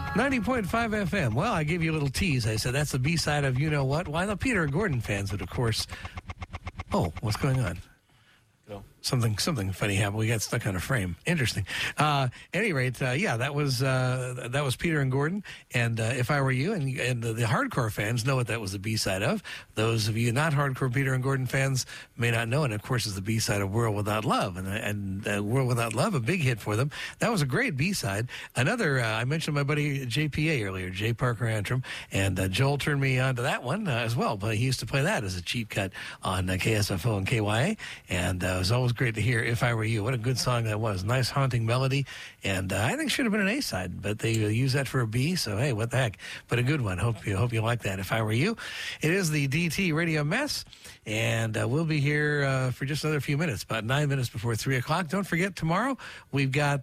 90.5 FM. Well, I gave you a little tease. I said that's the B-side of You Know What. Why the Peter and Gordon fans would, of course... Oh, what's going on? Something funny happened. We got stuck on a frame. Interesting. Any rate, that was Peter and Gordon. And If I Were You, and the hardcore fans know what that was the B-side of. Those of you not hardcore Peter and Gordon fans may not know. And of course, it's the B-side of World Without Love. And World Without Love, a big hit for them. That was a great B-side. Another, I mentioned my buddy JPA earlier, J. Parker Antrim, and Joel turned me on to that one as well. But he used to play that as a cheap cut on KSFO and KYA. And it was always great to hear If I Were You. What a good song that was. Nice haunting melody. And I think it should have been an A-side, but they used that for a B, so hey, what the heck. But a good one. Hope you like that. If I Were You. It is the DT Radio Mess, and we'll be here for just another few minutes, about 9 minutes before 3 o'clock. Don't forget, tomorrow we've got...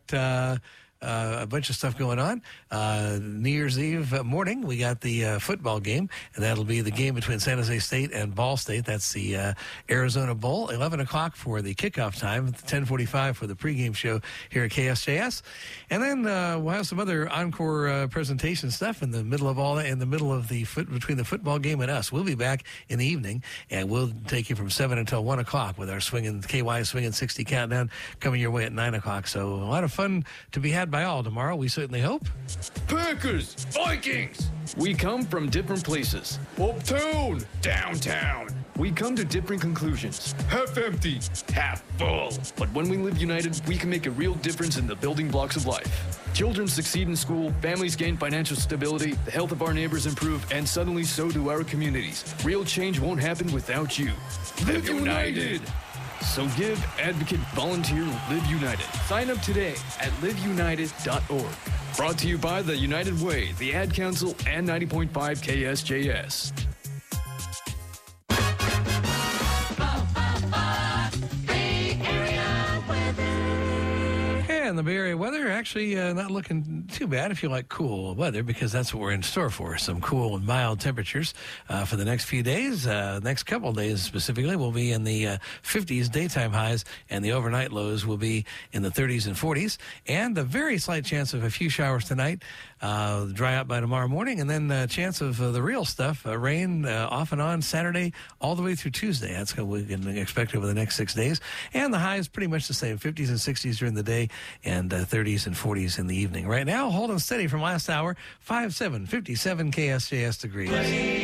a bunch of stuff going on. New Year's Eve morning, we got the football game, and that'll be the game between San Jose State and Ball State. That's the Arizona Bowl. 11 o'clock for the kickoff time, 10:45 for the pregame show here at KSJS. And then we'll have some other encore presentation stuff in the middle of all that, in the middle of between the football game and us. We'll be back in the evening, and we'll take you from 7 until 1 o'clock with our KY Swinging 60 countdown coming your way at 9 o'clock. So a lot of fun to be had by all tomorrow, we certainly hope. Packers, Vikings. We come from different places. Uptown, downtown. We come to different conclusions. Half empty, half full. But when we live united, we can make a real difference in the building blocks of life. Children succeed in school, families gain financial stability, the health of our neighbors improve, and suddenly so do our communities. Real change won't happen without you. Live united. So give, advocate, volunteer, Live United. Sign up today at liveunited.org. Brought to you by the United Way, the Ad Council, and 90.5 KSJS. And the Bay Area weather actually not looking too bad if you like cool weather, because that's what we're in store for. Some cool and mild temperatures for the next few days. Next couple of days specifically will be in the 50s daytime highs, and the overnight lows will be in the 30s and 40s. And a very slight chance of a few showers tonight, dry out by tomorrow morning, and then a chance of the real stuff, rain off and on Saturday all the way through Tuesday. That's what we can expect over the next 6 days. And the high is pretty much the same, 50s and 60s during the day, and 30s and 40s in the evening. Right now, holding steady from last hour, 57 KSJS degrees.